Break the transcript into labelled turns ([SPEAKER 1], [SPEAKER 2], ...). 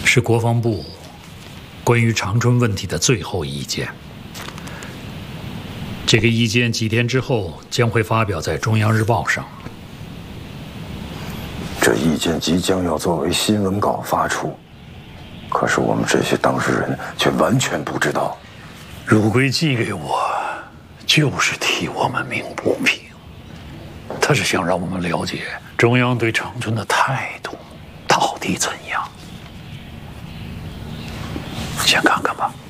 [SPEAKER 1] 是国防部关于长春问题的最后意见。这个意见几天之后将会发表在《中央日报》上。
[SPEAKER 2] 这意见即将要作为新闻稿发出，可是我们这些当事人却完全不知道。
[SPEAKER 1] 汝归寄给我，就是替我们鸣不平。他是想让我们了解中央对长春的态度到底怎样。先看看吧。